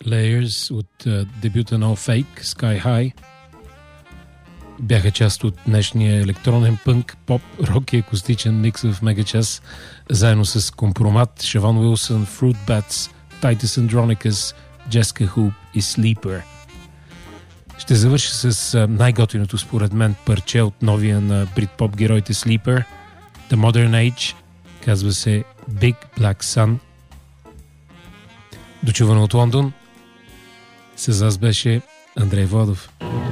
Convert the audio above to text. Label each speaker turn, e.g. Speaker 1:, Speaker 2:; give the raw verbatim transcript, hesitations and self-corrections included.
Speaker 1: Layers от uh, дебюта на No Fake, Sky High. Бяха част от днешния електронен пънк, поп, рок и акустичен микс в Мегачас, заедно с Компромат, Шавон Уилсън, Fruit Bats, Titus Andronicus, Jessica Hoop и Sleeper. Ще завърши с uh, най-готиното според мен парче от новия на бритпоп героите Sleeper, The Modern Age, казва се Big Black Sun. Дочувано от Лондон, с вас беше Андрей Владов.